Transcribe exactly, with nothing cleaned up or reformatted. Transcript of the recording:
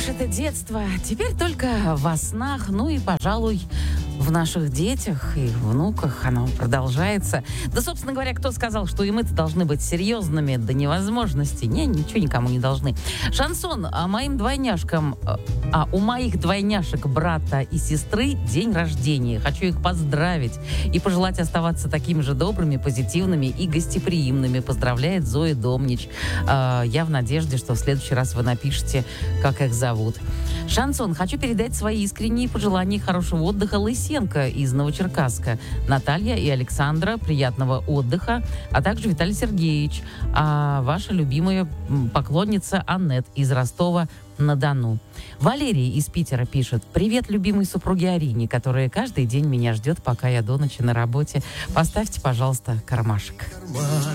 ж, это детство. Теперь только во снах, ну и, пожалуй, в наших детях и внуках оно продолжается. Да, собственно говоря, кто сказал, что и мы-то должны быть серьезными до невозможности? Не, ничего никому не должны. Шансон, а моим двойняшкам, а у моих двойняшек брата и сестры день рождения. Хочу их поздравить и пожелать оставаться такими же добрыми, позитивными и гостеприимными. Поздравляет Зоя Домнич. Я в надежде, что в следующий раз вы напишите, как их зовут. Шансон, хочу передать свои искренние пожелания хорошего отдыха Лысенко из Новочеркасска. Наталья и Александра, приятного отдыха, а также Виталий Сергеевич, а ваша любимая поклонница Аннет из Ростова-на-Дону. Валерий из Питера пишет: привет любимой супруге Арине, которая каждый день меня ждет, пока я до ночи на работе. Поставьте, пожалуйста, кармашек.